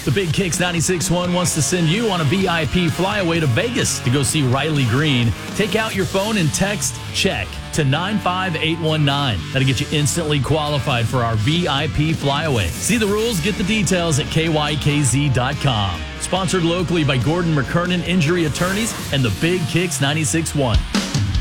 The Big Kicks 96.1 wants to send you on a VIP flyaway to Vegas to go see Riley Green. Take out your phone and text CHECK to 95819. That'll get you instantly qualified for our VIP flyaway. See the rules, get the details at kykz.com. Sponsored locally by Gordon McKernan Injury Attorneys and the Big Kicks 96.1.